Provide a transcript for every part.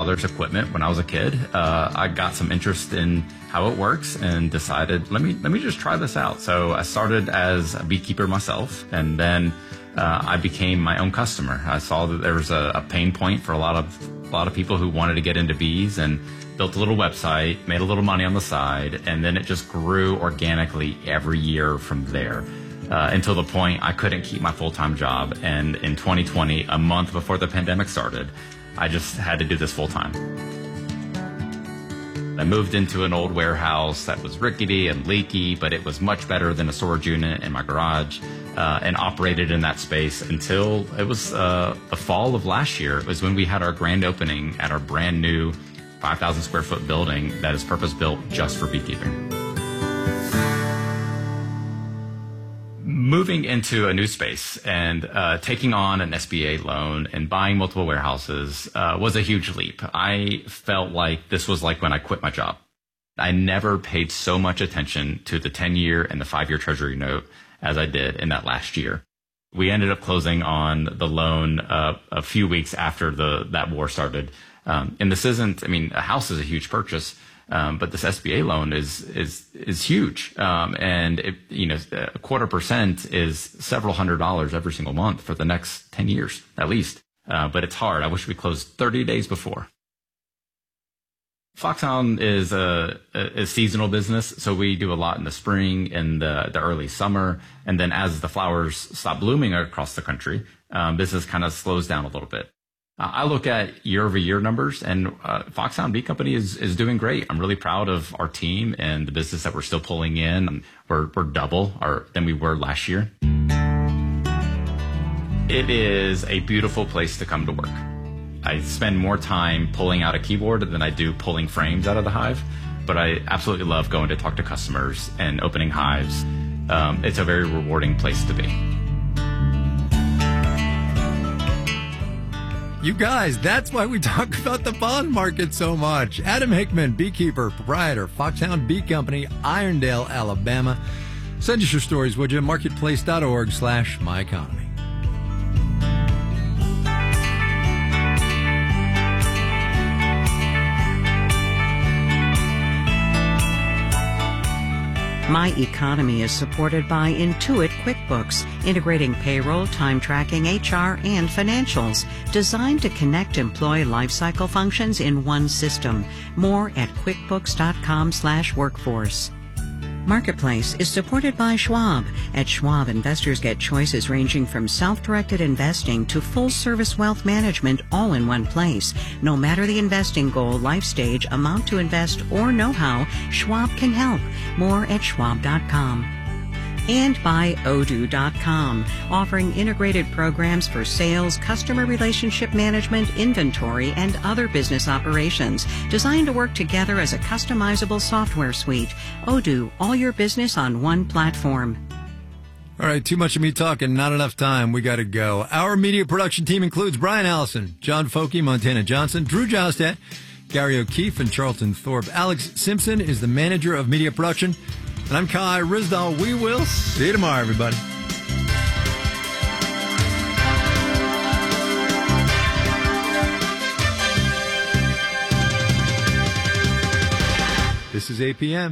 father's equipment when I was a kid. I got some interest in how it works and decided, let me just try this out. So I started as a beekeeper myself, and then I became my own customer. I saw that there was a pain point for a lot of people who wanted to get into bees, and built a little website, made a little money on the side, and then it just grew organically every year from there. Until the point I couldn't keep my full-time job. And in 2020, a month before the pandemic started, I just had to do this full-time. I moved into an old warehouse that was rickety and leaky, but it was much better than a storage unit in my garage, and operated in that space until it was the fall of last year. It was when we had our grand opening at our brand new 5,000 square foot building that is purpose-built just for beekeeping. Moving into a new space and taking on an SBA loan and buying multiple warehouses was a huge leap. I felt like this was like when I quit my job. I never paid so much attention to the 10-year and the 5-year Treasury note as I did in that last year. We ended up closing on the loan a few weeks after that war started. And this isn't, a house is a huge purchase. But this SBA loan is huge. And it, 0.25% is several $100s every single month for the next 10 years, at least. But it's hard. I wish we closed 30 days before. Foxhound is a seasonal business. So we do a lot in the spring and the early summer. And then as the flowers stop blooming across the country, business kind of slows down a little bit. I look at year-over-year numbers, and Foxhound Bee Company is doing great. I'm really proud of our team and the business that we're still pulling in. We're double than we were last year. It is a beautiful place to come to work. I spend more time pulling out a keyboard than I do pulling frames out of the hive, but I absolutely love going to talk to customers and opening hives. It's a very rewarding place to be. You guys, that's why we talk about the bond market so much. Adam Hickman, beekeeper, proprietor, Foxhound Bee Company, Irondale, Alabama. Send us your stories, would you? Marketplace.org/myeconomy. My Economy is supported by Intuit QuickBooks, integrating payroll, time tracking, HR, and financials, designed to connect employee lifecycle functions in one system. More at quickbooks.com/workforce. Marketplace is supported by Schwab. At Schwab, investors get choices ranging from self-directed investing to full-service wealth management all in one place. No matter the investing goal, life stage, amount to invest, or know-how, Schwab can help. More at schwab.com. And by Odoo.com, offering integrated programs for sales, customer relationship management, inventory, and other business operations, designed to work together as a customizable software suite. Odoo, all your business on one platform. All right, too much of me talking, not enough time. We got to go. Our media production team includes Brian Allison, John Folke, Montana Johnson, Drew Jostat, Gary O'Keefe, and Charlton Thorpe. Alex Simpson is the manager of media production. And I'm Kai Rizdal. We will see you tomorrow, everybody. This is APM.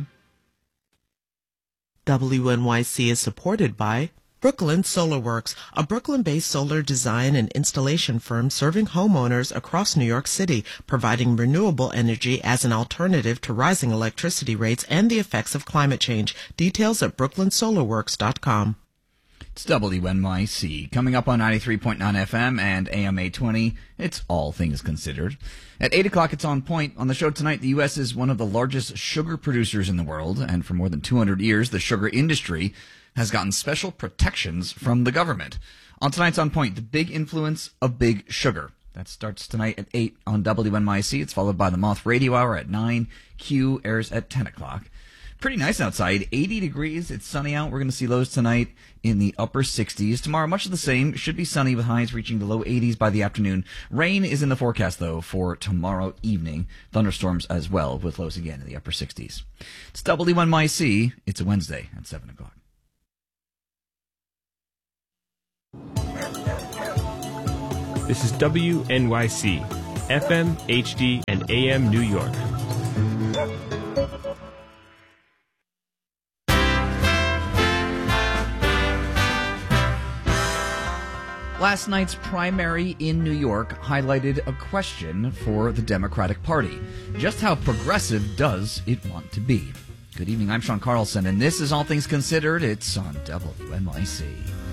WNYC is supported by Brooklyn Solar Works, a Brooklyn-based solar design and installation firm serving homeowners across New York City, providing renewable energy as an alternative to rising electricity rates and the effects of climate change. Details at brooklynsolarworks.com. It's WNYC. Coming up on 93.9 FM and AM 820, it's All Things Considered. At 8 o'clock, it's On Point. On the show tonight, the U.S. is one of the largest sugar producers in the world, and for more than 200 years, the sugar industry has gotten special protections from the government. On tonight's On Point, the big influence of big sugar. That starts tonight at 8 on WNYC. It's followed by the Moth Radio Hour at 9. Q airs at 10 o'clock. Pretty nice outside. 80 degrees. It's sunny out. We're going to see lows tonight in the upper 60s. Tomorrow, much of the same. Should be sunny with highs reaching the low 80s by the afternoon. Rain is in the forecast, though, for tomorrow evening. Thunderstorms as well, with lows again in the upper 60s. It's WNYC. It's a Wednesday at 7 o'clock. This is WNYC. FM, HD, and AM New York. Last night's primary in New York highlighted a question for the Democratic Party. Just how progressive does it want to be? Good evening, I'm Sean Carlson, and this is All Things Considered. It's on WNYC.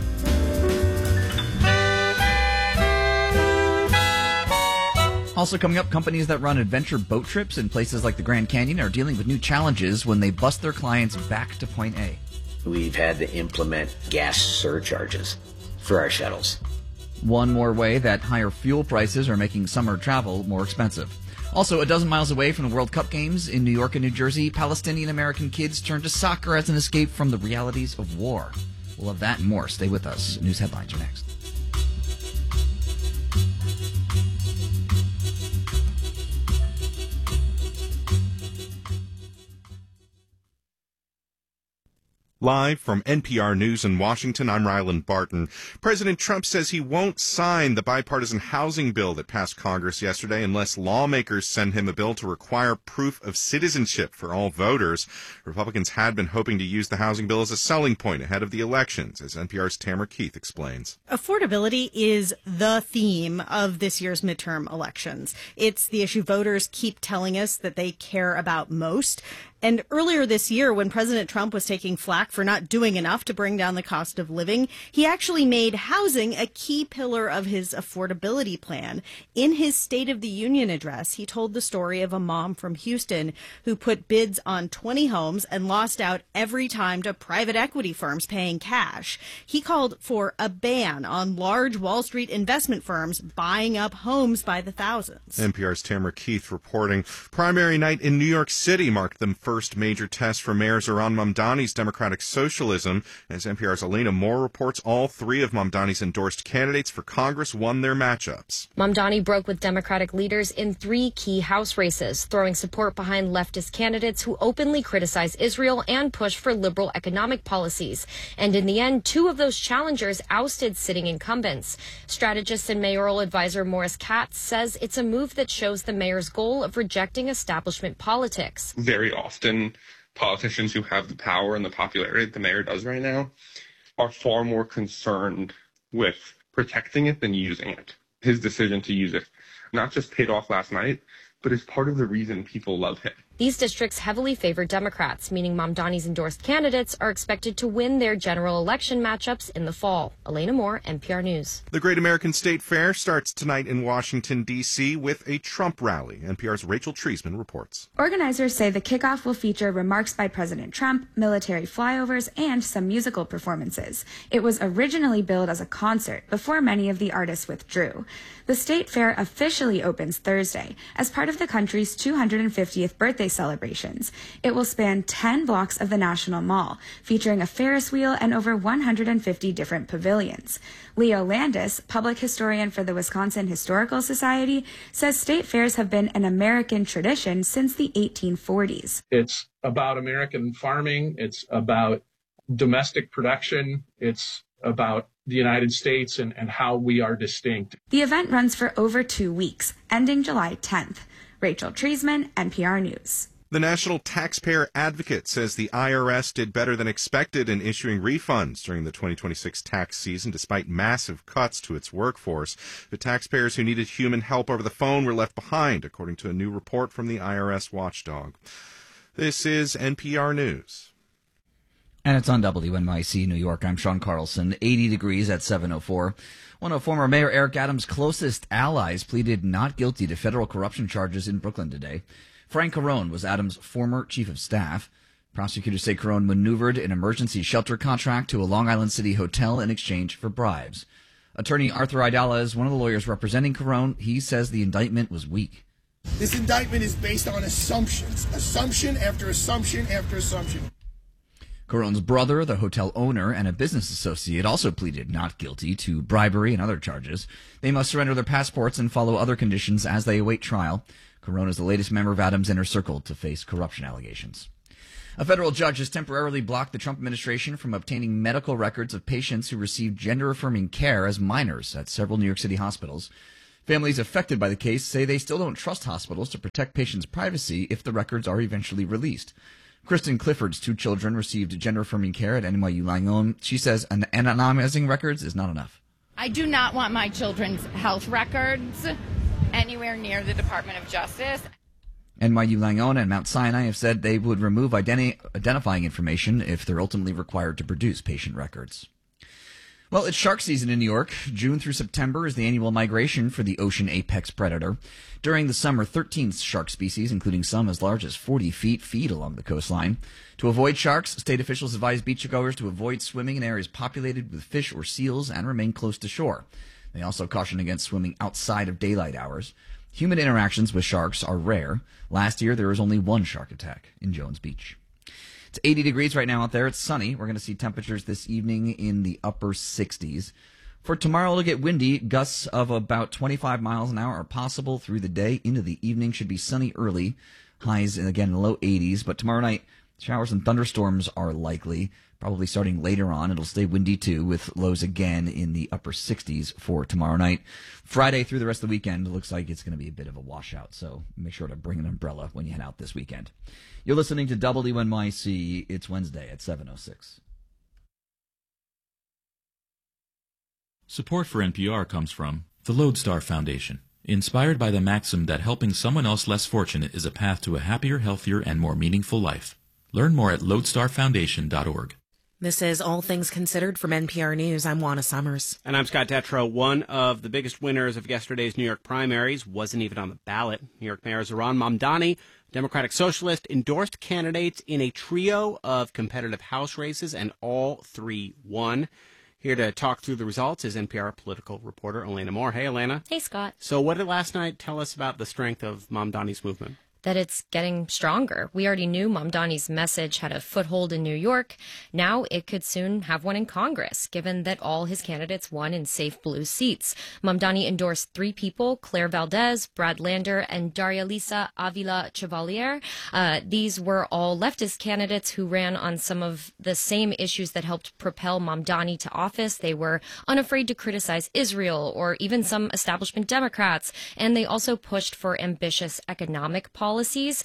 Also coming up, companies that run adventure boat trips in places like the Grand Canyon are dealing with new challenges when they bus their clients back to point A. We've had to implement gas surcharges for our shuttles. One more way that higher fuel prices are making summer travel more expensive. Also, a dozen miles away from the World Cup games in New York and New Jersey, Palestinian-American kids turn to soccer as an escape from the realities of war. We'll have that and more. Stay with us. News headlines are next. Live from NPR News in Washington, I'm Ryland Barton. President Trump says he won't sign the bipartisan housing bill that passed Congress yesterday unless lawmakers send him a bill to require proof of citizenship for all voters. Republicans had been hoping to use the housing bill as a selling point ahead of the elections, as NPR's Tamara Keith explains. Affordability is the theme of this year's midterm elections. It's the issue voters keep telling us that they care about most. And earlier this year, when President Trump was taking flack for not doing enough to bring down the cost of living, he actually made housing a key pillar of his affordability plan. In his State of the Union address, he told the story of a mom from Houston who put bids on 20 homes and lost out every time to private equity firms paying cash. He called for a ban on large Wall Street investment firms buying up homes by the thousands. NPR's Tamara Keith reporting. Primary night in New York City marked the first major test for Mayor Zohran Mamdani's Democratic Socialism. As NPR's Elena Moore reports, all three of Mamdani's endorsed candidates for Congress won their matchups. Mamdani broke with Democratic leaders in 3 key House races, throwing support behind leftist candidates who openly criticize Israel and push for liberal economic policies. And in the end, 2 of those challengers ousted sitting incumbents. Strategist and mayoral advisor Morris Katz says it's a move that shows the mayor's goal of rejecting establishment politics. Very often, politicians who have the power and the popularity that the mayor does right now are far more concerned with protecting it than using it. His decision to use it not just paid off last night, but is part of the reason people love him. These districts heavily favor Democrats, meaning Mamdani's endorsed candidates are expected to win their general election matchups in the fall. Elena Moore, NPR News. The Great American State Fair starts tonight in Washington, D.C. with a Trump rally. NPR's Rachel Treisman reports. Organizers say the kickoff will feature remarks by President Trump, military flyovers, and some musical performances. It was originally billed as a concert before many of the artists withdrew. The State Fair officially opens Thursday as part of the country's 250th birthday celebrations. It will span 10 blocks of the National Mall, featuring a Ferris wheel and over 150 different pavilions. Leo Landis, public historian for the Wisconsin Historical Society, says state fairs have been an American tradition since the 1840s. It's about American farming. It's about domestic production. It's about the United States and how we are distinct. The event runs for over 2 weeks, ending July 10th. Rachel Treisman, NPR News. The National Taxpayer Advocate says the IRS did better than expected in issuing refunds during the 2026 tax season, despite massive cuts to its workforce. The taxpayers who needed human help over the phone were left behind, according to a new report from the IRS watchdog. This is NPR News. And it's on WNYC New York. I'm Sean Carlson. 80 degrees at 7:04. One of former Mayor Eric Adams' closest allies pleaded not guilty to federal corruption charges in Brooklyn today. Frank Carone was Adams' former chief of staff. Prosecutors say Carone maneuvered an emergency shelter contract to a Long Island City hotel in exchange for bribes. Attorney Arthur Aidala is one of the lawyers representing Carone. He says the indictment was weak. This indictment is based on assumptions, assumption after assumption after assumption. Carone's brother, the hotel owner, and a business associate also pleaded not guilty to bribery and other charges. They must surrender their passports and follow other conditions as they await trial. Carone is the latest member of Adams' inner circle to face corruption allegations. A federal judge has temporarily blocked the Trump administration from obtaining medical records of patients who received gender-affirming care as minors at several New York City hospitals. Families affected by the case say they still don't trust hospitals to protect patients' privacy if the records are eventually released. Kristen Clifford's 2 children received gender-affirming care at NYU Langone. She says anonymizing records is not enough. I do not want my children's health records anywhere near the Department of Justice. NYU Langone and Mount Sinai have said they would remove identifying information if they're ultimately required to produce patient records. Well, it's shark season in New York. June through September is the annual migration for the ocean apex predator. During the summer, 13 shark species, including some as large as 40 feet, feed along the coastline. To avoid sharks, state officials advise beachgoers to avoid swimming in areas populated with fish or seals and remain close to shore. They also caution against swimming outside of daylight hours. Human interactions with sharks are rare. Last year, there was only 1 shark attack in Jones Beach. It's 80 degrees right now out there. It's sunny. We're going to see temperatures this evening in the upper 60s. For tomorrow, it'll get windy. Gusts of about 25 miles an hour are possible through the day. Into the evening, should be sunny early. Highs, again, low 80s. But tomorrow night, showers and thunderstorms are likely. Probably starting later on. It'll stay windy, too, with lows again in the upper 60s for tomorrow night. Friday through the rest of the weekend, it looks like it's going to be a bit of a washout. So make sure to bring an umbrella when you head out this weekend. You're listening to WNYC. It's Wednesday at 7:06. Support for NPR comes from the Lodestar Foundation, inspired by the maxim that helping someone else less fortunate is a path to a happier, healthier, and more meaningful life. Learn more at lodestarfoundation.org. This is All Things Considered from NPR News. I'm Juana Summers. And I'm Scott Detrow. One of the biggest winners of yesterday's New York primaries wasn't even on the ballot. New York Mayor Zohran Mamdani, Democratic Socialist, endorsed candidates in a trio of competitive House races, and all 3 won. Here to talk through the results is NPR political reporter Elena Moore. Hey, Elena. Hey, Scott. So what did last night tell us about the strength of Mamdani's movement? That it's getting stronger. We already knew Mamdani's message had a foothold in New York. Now it could soon have one in Congress, given that all his candidates won in safe blue seats. Mamdani endorsed 3 people, Claire Valdez, Brad Lander, and Daria Lisa Avila Chevalier. These were all leftist candidates who ran on some of the same issues that helped propel Mamdani to office. They were unafraid to criticize Israel or even some establishment Democrats, and they also pushed for ambitious economic policies,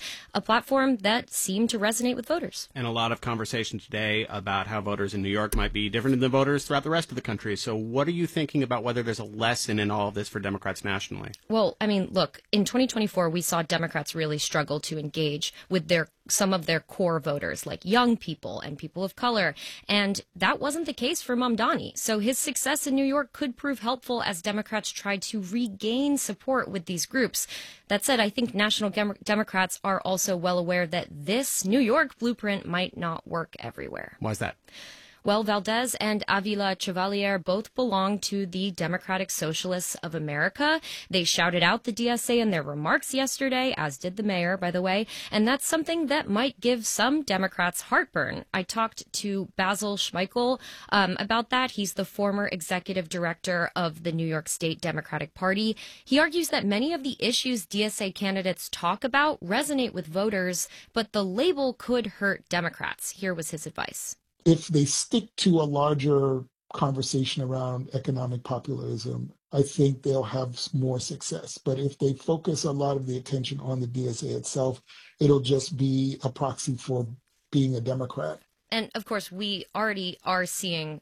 a platform that seemed to resonate with voters. And a lot of conversation today about how voters in New York might be different than voters throughout the rest of the country. So what are you thinking about whether there's a lesson in all of this for Democrats nationally? Well, I mean, look, in 2024, we saw Democrats really struggle to engage with some of their core voters, like young people and people of color. And that wasn't the case for Mamdani. So his success in New York could prove helpful as Democrats tried to regain support with these groups. That said, I think national Democrats are also well aware that this New York blueprint might not work everywhere. Why is that? Well, Valdez and Avila Chevalier both belong to the Democratic Socialists of America. They shouted out the DSA in their remarks yesterday, as did the mayor, by the way, and that's something that might give some Democrats heartburn. I talked to Basil Schmeichel about that. He's the former executive director of the New York State Democratic Party. He argues that many of the issues DSA candidates talk about resonate with voters, but the label could hurt Democrats. Here was his advice. If they stick to a larger conversation around economic populism, I think they'll have more success. But if they focus a lot of the attention on the DSA itself, it'll just be a proxy for being a Democrat. And of course, we already are seeing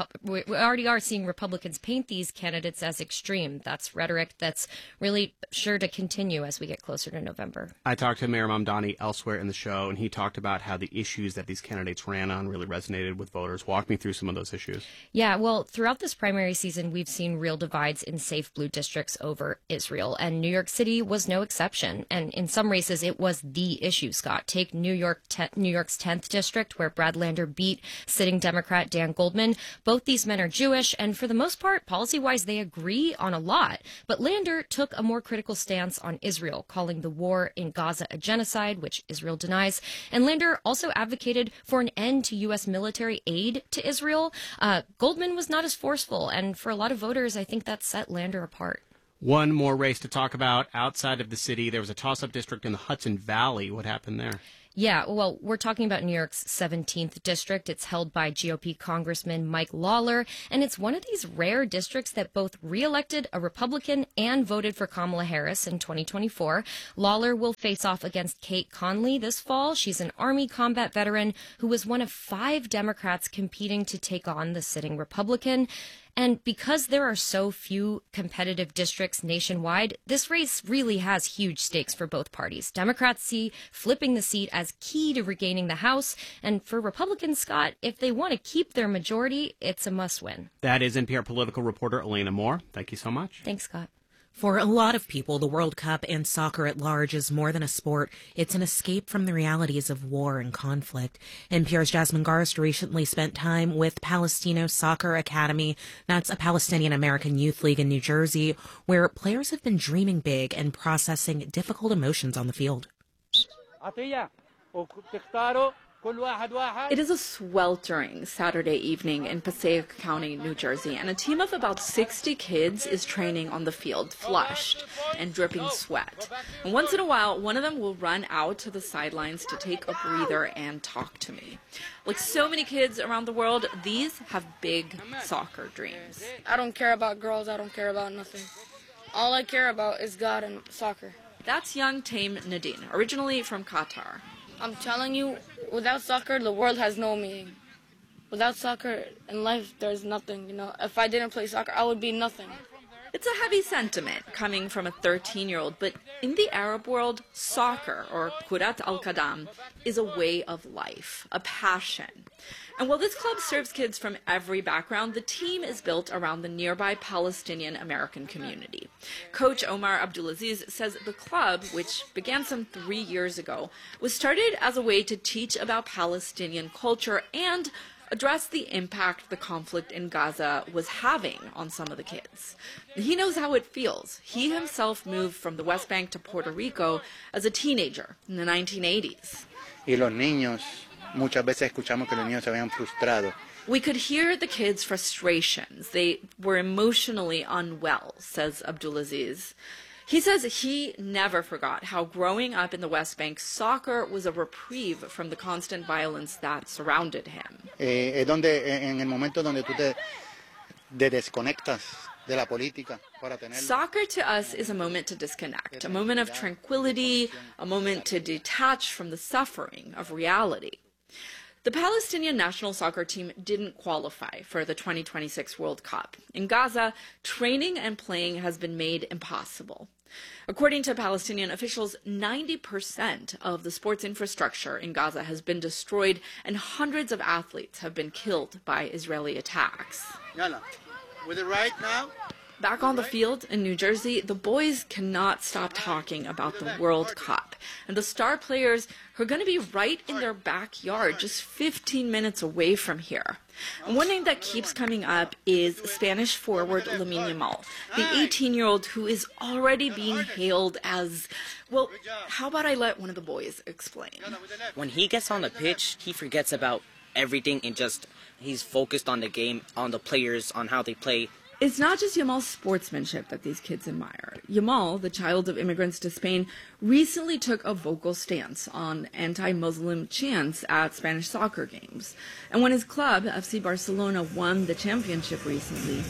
Republicans paint these candidates as extreme. That's rhetoric that's really sure to continue as we get closer to November. I talked to Mayor Mamdani elsewhere in the show, and he talked about how the issues that these candidates ran on really resonated with voters. Walk me through some of those issues. Yeah, well, throughout this primary season, we've seen real divides in safe blue districts over Israel, and New York City was no exception. And in some races, it was the issue, Scott. Take New York's 10th district, where Brad Lander beat sitting Democrat Dan Goldman. Both these men are Jewish, and for the most part, policy-wise, they agree on a lot. But Lander took a more critical stance on Israel, calling the war in Gaza a genocide, which Israel denies. And Lander also advocated for an end to U.S. military aid to Israel. Goldman was not as forceful, and for a lot of voters, I think that set Lander apart. One more race to talk about outside of the city. There was a toss-up district in the Hudson Valley. What happened there? Yeah, well, we're talking about New York's 17th district. It's held by GOP Congressman Mike Lawler, and it's one of these rare districts that both re-elected a Republican and voted for Kamala Harris in 2024. Lawler will face off against Kate Conley this fall. She's an Army combat veteran who was one of 5 Democrats competing to take on the sitting Republican. And because there are so few competitive districts nationwide, this race really has huge stakes for both parties. Democrats see flipping the seat as key to regaining the House. And for Republicans, Scott, if they want to keep their majority, it's a must-win. That is NPR political reporter Elena Moore. Thank you so much. Thanks, Scott. For a lot of people, the World Cup and soccer at large is more than a sport. It's an escape from the realities of war and conflict. NPR's Jasmine Garst recently spent time with Palestino Soccer Academy. That's a Palestinian-American youth league in New Jersey, where players have been dreaming big and processing difficult emotions on the field. It is a sweltering Saturday evening in Passaic County, New Jersey, and a team of about 60 kids is training on the field, flushed and dripping sweat. And once in a while, one of them will run out to the sidelines to take a breather and talk to me. Like so many kids around the world, these have big soccer dreams. I don't care about girls. I don't care about nothing. All I care about is God and soccer. That's young Taim Nadine, originally from Qatar. I'm telling you, without soccer, the world has no meaning. Without soccer in life, there's nothing. You know, if I didn't play soccer, I would be nothing. It's a heavy sentiment coming from a 13-year-old, but in the Arab world, soccer, or Kurat al-Qadam, is a way of life, a passion. And while this club serves kids from every background, the team is built around the nearby Palestinian-American community. Coach Omar Abdulaziz says the club, which began some 3 years ago, was started as a way to teach about Palestinian culture and address the impact the conflict in Gaza was having on some of the kids. He knows how it feels. He himself moved from the West Bank to Puerto Rico as a teenager in the 1980s. Y los niños, muchas veces escuchamos que los niños se veían frustrados. We could hear the kids' frustrations. They were emotionally unwell, says Abdulaziz. He says he never forgot how growing up in the West Bank, soccer was a reprieve from the constant violence that surrounded him. Es donde, en el momento donde tú te desconectas de la política para tener... Soccer to us is a moment to disconnect, a moment of tranquility, a moment to detach from the suffering of reality. The Palestinian national soccer team didn't qualify for the 2026 World Cup. In Gaza, training and playing has been made impossible. According to Palestinian officials, 90% of the sports infrastructure in Gaza has been destroyed, and hundreds of athletes have been killed by Israeli attacks. Yalla, with it right now? Back on the field in New Jersey, the boys cannot stop talking about the World Cup. And the star players are going to be right in their backyard, just 15 minutes away from here. And one name that keeps coming up is Spanish forward Lamine Yamal, the 18-year-old who is already being hailed as, well, how about I let one of the boys explain? When he gets on the pitch, he forgets about everything and he's focused on the game, on the players, on how they play. It's not just Yamal's sportsmanship that these kids admire. Yamal, the child of immigrants to Spain, recently took a vocal stance on anti-Muslim chants at Spanish soccer games. And when his club, FC Barcelona, won the championship recently,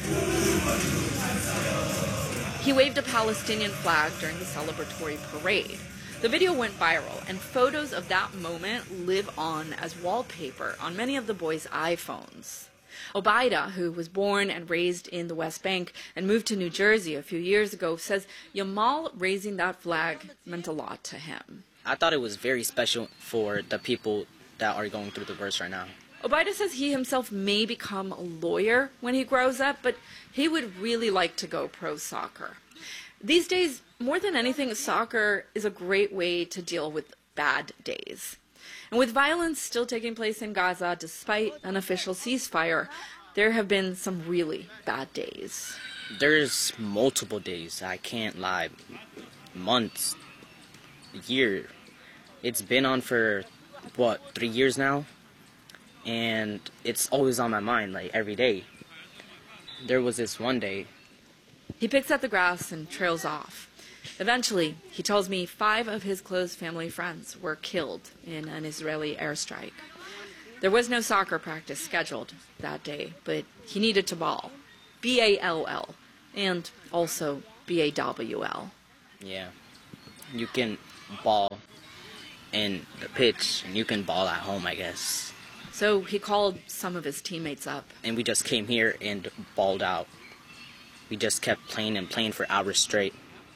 he waved a Palestinian flag during the celebratory parade. The video went viral, and photos of that moment live on as wallpaper on many of the boys' iPhones. Obaida, who was born and raised in the West Bank and moved to New Jersey a few years ago, says Yamal raising that flag meant a lot to him. I thought it was very special for the people that are going through the worst right now. Obaida says he himself may become a lawyer when he grows up, but he would really like to go pro soccer. These days, more than anything, soccer is a great way to deal with bad days. And with violence still taking place in Gaza, despite an official ceasefire, there have been some really bad days. There's multiple days, I can't lie. Months, a year. It's been on for, 3 years now? And it's always on my mind, like, every day. There was this one day. He picks at the grass and trails off. Eventually, he tells me 5 of his close family friends were killed in an Israeli airstrike. There was no soccer practice scheduled that day, but he needed to ball. B-A-L-L, and also B-A-W-L. Yeah, you can ball in the pitch, and you can ball at home, I guess. So he called some of his teammates up. And we just came here and balled out. We just kept playing and playing for hours straight.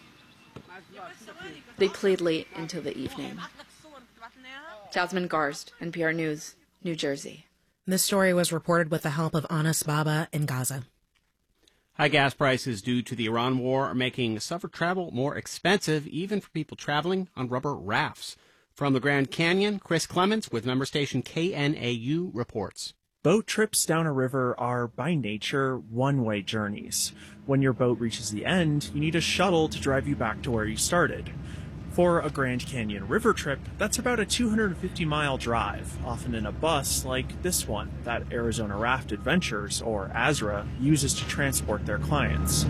They played late into the evening. Jasmine Garst, NPR News, New Jersey. This story was reported with the help of Anas Baba in Gaza. High gas prices due to the Iran war are making summer travel more expensive, even for people traveling on rubber rafts. From the Grand Canyon, Chris Clements with member station KNAU reports. Boat trips down a river are, by nature, one-way journeys. When your boat reaches the end, you need a shuttle to drive you back to where you started. For a Grand Canyon river trip, that's about a 250-mile drive, often in a bus like this one that Arizona Raft Adventures, or AZRA, uses to transport their clients.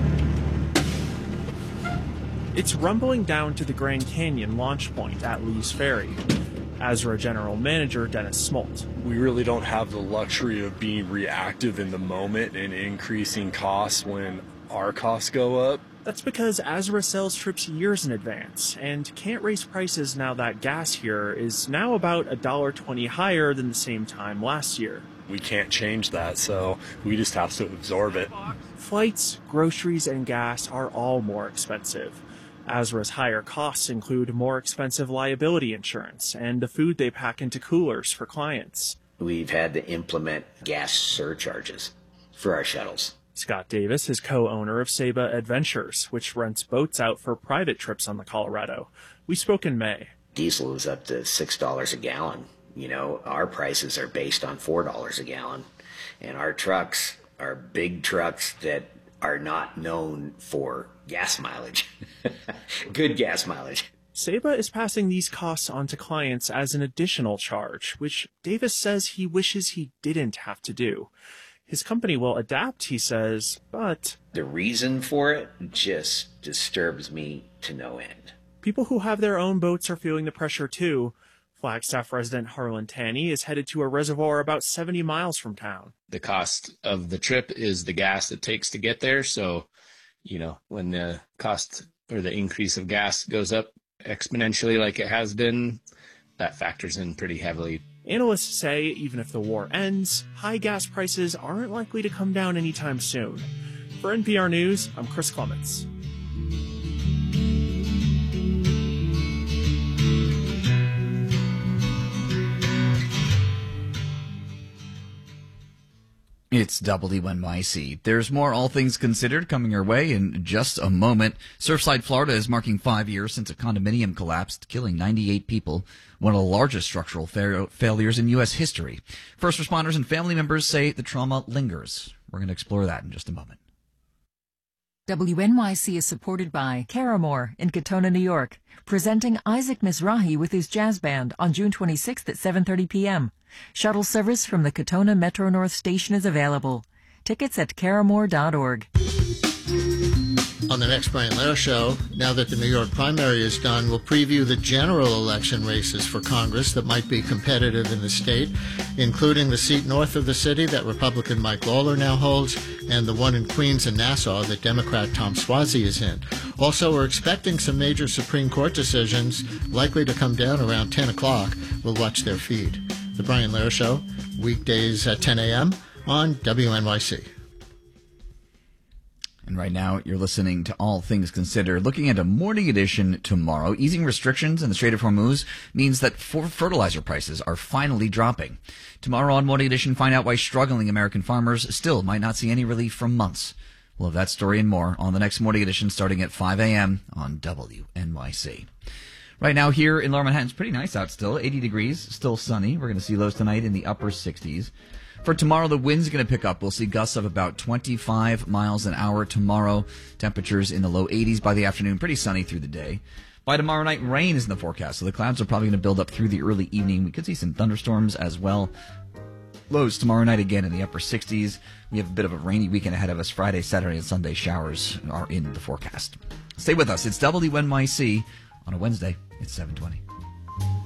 It's rumbling down to the Grand Canyon launch point at Lee's Ferry. AZRA General Manager Dennis Smolt. We really don't have the luxury of being reactive in the moment and increasing costs when our costs go up. That's because AZRA sells trips years in advance and can't raise prices now that gas here is now about $1.20 higher than the same time last year. We can't change that, so we just have to absorb it. Flights, groceries, and gas are all more expensive. AZRA's higher costs include more expensive liability insurance and the food they pack into coolers for clients. We've had to implement gas surcharges for our shuttles. Scott Davis is co-owner of Saba Adventures, which rents boats out for private trips on the Colorado. We spoke in May. Diesel is up to $6 a gallon. You know, our prices are based on $4 a gallon. And our trucks are big trucks that are not known for gas mileage. Good gas mileage. Saba is passing these costs on to clients as an additional charge, which Davis says he wishes he didn't have to do. His company will adapt, he says, but the reason for it just disturbs me to no end. People who have their own boats are feeling the pressure too. Flagstaff resident Harlan Tanney is headed to a reservoir about 70 miles from town. The cost of the trip is the gas it takes to get there. So, you know, when the cost or the increase of gas goes up exponentially like it has been, that factors in pretty heavily. Analysts say even if the war ends, high gas prices aren't likely to come down anytime soon. For NPR News, I'm Chris Clements. It's WNYC. There's more All Things Considered coming your way in just a moment. Surfside, Florida is marking 5 years since a condominium collapsed, killing 98 people, one of the largest structural failures in U.S. history. First responders and family members say the trauma lingers. We're going to explore that in just a moment. WNYC is supported by Caramore in Katona, New York, presenting Isaac Mizrahi with his jazz band on June 26th at 7:30 p.m. Shuttle service from the Katona Metro North Station is available. Tickets at caramore.org. On the next Brian Lehrer Show, now that the New York primary is done, we'll preview the general election races for Congress that might be competitive in the state, including the seat north of the city that Republican Mike Lawler now holds, and the one in Queens and Nassau that Democrat Tom Suozzi is in. Also, we're expecting some major Supreme Court decisions likely to come down around 10 o'clock. We'll watch their feed. The Brian Lehrer Show, weekdays at 10 a.m. on WNYC. And right now, you're listening to All Things Considered. Looking at a morning edition tomorrow, easing restrictions in the Strait of Hormuz means that fertilizer prices are finally dropping. Tomorrow on Morning Edition, find out why struggling American farmers still might not see any relief for months. We'll have that story and more on the next Morning Edition starting at 5 a.m. on WNYC. Right now here in Lower Manhattan, it's pretty nice out still. 80 degrees, still sunny. We're going to see lows tonight in the upper 60s. For tomorrow, the wind's going to pick up. We'll see gusts of about 25 miles an hour tomorrow. Temperatures in the low 80s by the afternoon. Pretty sunny through the day. By tomorrow night, rain is in the forecast, so the clouds are probably going to build up through the early evening. We could see some thunderstorms as well. Lows tomorrow night again in the upper 60s. We have a bit of a rainy weekend ahead of us. Friday, Saturday, and Sunday showers are in the forecast. Stay with us. It's WNYC on a Wednesday. It's 7:20.